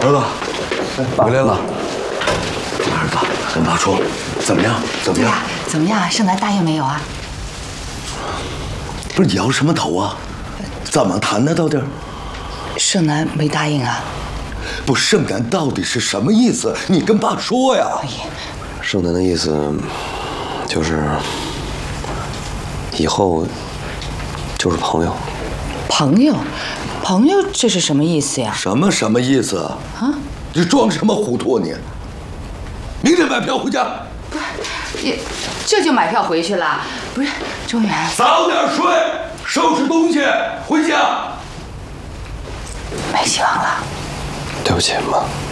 子，回来了。儿子，跟爸说，怎么样？怎么样？ 怎么样？盛楠答应没有啊？ 不是你摇什么头啊？怎么谈的到底？ 盛楠没答应啊。 不，盛楠到底是什么意思？你跟爸说呀。 盛楠的意思就是以后就是朋友。 朋友，这是什么意思呀？ 什么意思啊？你装什么糊涂你？明天买票回家。 不是，这就买票回去了？不是，周远， 早点睡，收拾东西回家。 没希望了。 对不起，妈。